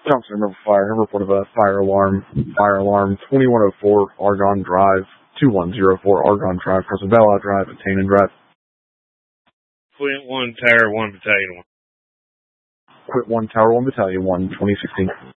Johnson, River Fire, report of a fire alarm, 2104 Argonne Drive, 2104 Argonne Drive, Presabella Drive, and Tannen Drive. Quint 1, Tower 1, Battalion 1. Quint 1, Tower 1, Battalion 1, 2016.